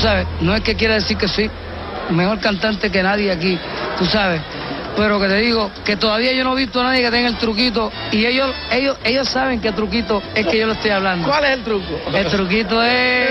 sabes, no es que quiera decir que soy mejor cantante que nadie aquí, tú sabes, pero que te digo que todavía yo no he visto a nadie que tenga el truquito, y ellos saben qué truquito es que yo le estoy hablando. ¿Cuál es el truco? El truquito es